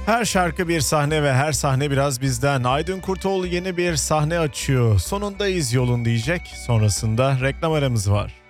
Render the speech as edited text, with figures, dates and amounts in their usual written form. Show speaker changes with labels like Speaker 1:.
Speaker 1: Her şarkı bir sahne ve her sahne biraz bizden. Aydın Kurtoğlu yeni bir sahne açıyor. Sonundayız yolun diyecek. Sonrasında reklam aramız var.